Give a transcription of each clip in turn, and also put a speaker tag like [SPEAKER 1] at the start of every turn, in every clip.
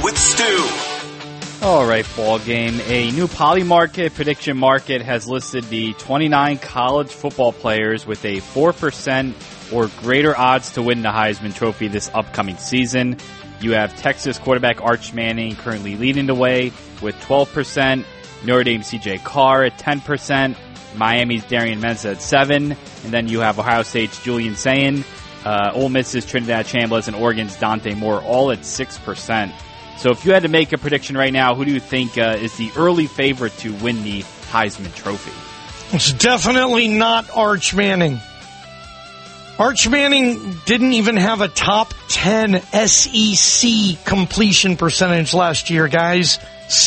[SPEAKER 1] with Stu.
[SPEAKER 2] All right, ball game. A new Polymarket prediction market has listed the 29 college football players with a 4% or greater odds to win the Heisman Trophy this upcoming season. You have Texas quarterback Arch Manning currently leading the way with 12%, Notre Dame C.J. Carr at 10%, Miami's Darian Menza at 7%, and then you have Ohio State's Julian Sayin, Ole Miss's Trinidad Chambliss, and Oregon's Dante Moore all at 6%. So if you had to make a prediction right now, who do you think is the early favorite to win the Heisman Trophy?
[SPEAKER 3] It's definitely not Arch Manning. Arch Manning didn't even have a top 10 SEC completion percentage last year, guys.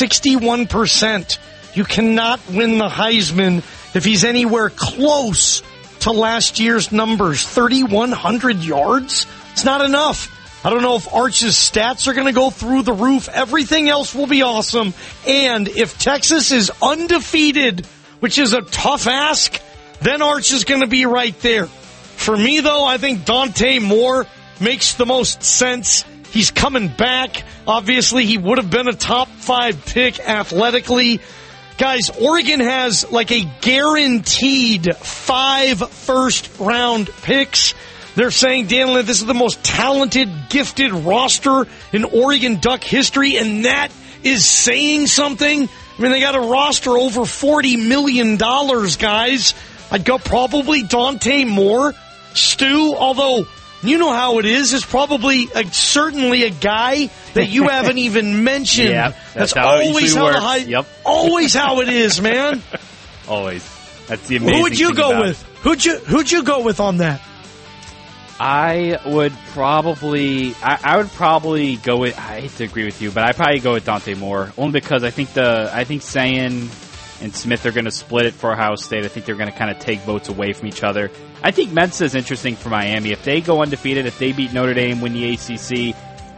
[SPEAKER 3] 61%. You cannot win the Heisman if he's anywhere close to last year's numbers. 3,100 yards? It's not enough. I don't know if Arch's stats are going to go through the roof. Everything else will be awesome. And if Texas is undefeated, which is a tough ask, then Arch is going to be right there. For me, though, I think Dante Moore makes the most sense. He's coming back. Obviously, he would have been a top 5 pick athletically. Guys, Oregon has like a guaranteed 5 first-round picks. They're saying, Dan, this is the most talented, gifted roster in Oregon Duck history, and that is saying something. I mean, they got a roster over $40 million, guys. I'd go probably Dante Moore. Stu, although you know how it is probably certainly a guy that you haven't even mentioned.
[SPEAKER 2] Yep,
[SPEAKER 3] that's always how
[SPEAKER 2] Yep.
[SPEAKER 3] Always how it is, man.
[SPEAKER 2] Always. That's the amazing
[SPEAKER 3] Who would you
[SPEAKER 2] thing
[SPEAKER 3] go
[SPEAKER 2] about
[SPEAKER 3] with? Who'd you go with on that?
[SPEAKER 2] I would probably go with, I hate to agree with you, but I'd probably go with Dante Moore, only because I think Sayin and Smith are going to split it for Ohio State. I think they're going to kind of take votes away from each other. I think Mensa is interesting for Miami. If they go undefeated, if they beat Notre Dame, win the ACC,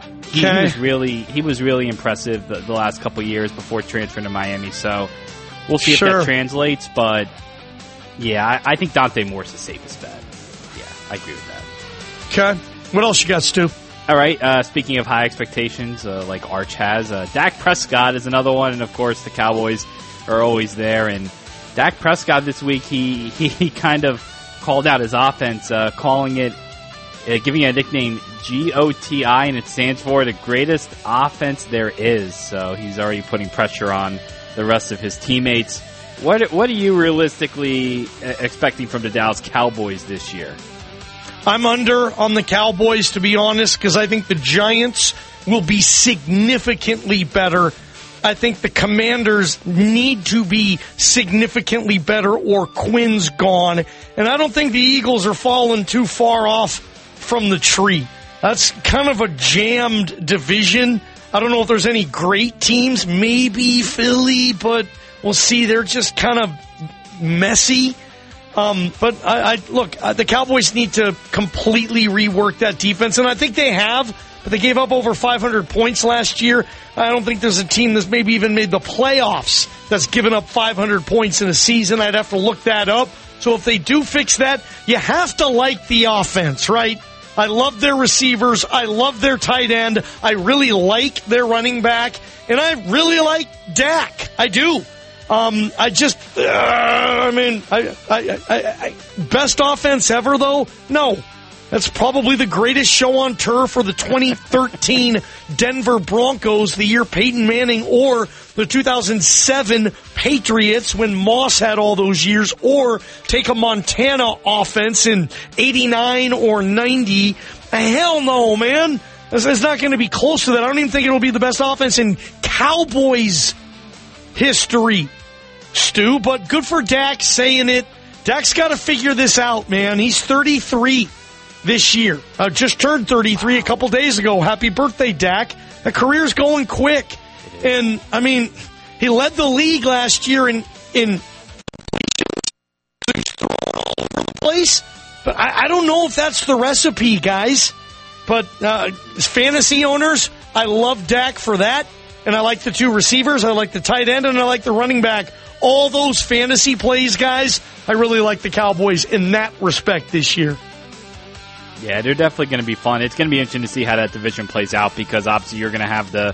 [SPEAKER 2] he was really impressive the last couple of years before transferring to Miami. So we'll see if that translates. But yeah, I think Dante Moore's the safest bet. Yeah, I agree with that.
[SPEAKER 3] Okay. What else you got, Stu?
[SPEAKER 2] All right. Speaking of high expectations, like Arch has, Dak Prescott is another one, and of course the Cowboys are always there. And Dak Prescott this week, he kind of called out his offense, calling it, giving it a nickname GOTI, and it stands for the greatest offense there is. So he's already putting pressure on the rest of his teammates. What are you realistically expecting from the Dallas Cowboys this year?
[SPEAKER 3] I'm under on the Cowboys, to be honest, because I think the Giants will be significantly better. I think the Commanders need to be significantly better or Quinn's gone. And I don't think the Eagles are falling too far off from the tree. That's kind of a jammed division. I don't know if there's any great teams. Maybe Philly, but we'll see. They're just kind of messy. But the Cowboys need to completely rework that defense, and I think they have, but they gave up over 500 points last year. I don't think there's a team that's maybe even made the playoffs that's given up 500 points in a season. I'd have to look that up. So if they do fix that, you have to like the offense, right? I love their receivers. I love their tight end. I really like their running back, and I really like Dak. I do. Best offense ever, though? No. That's probably the greatest show on turf for the 2013 Denver Broncos, the year Peyton Manning, or the 2007 Patriots when Moss had all those years, or take a Montana offense in 89 or 90. Hell no, man. It's not going to be close to that. I don't even think it'll be the best offense in Cowboys history, Stu, but good for Dak saying it. Dak's got to figure this out, man. He's 33 this year. Just turned 33 a couple days ago. Happy birthday, Dak. The career's going quick. And, I mean, he led the league last year in thrown all over the place. But I don't know if that's the recipe, guys. But fantasy owners, I love Dak for that. And I like the two receivers. I like the tight end, and I like the running back. All those fantasy plays, guys, I really like the Cowboys in that respect this year.
[SPEAKER 2] Yeah, they're definitely going to be fun. It's going to be interesting to see how that division plays out because obviously you're going to have the